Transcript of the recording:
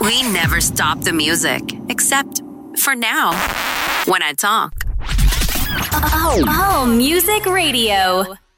We never stop the music, except for now, when I talk. Oh, Music Radio.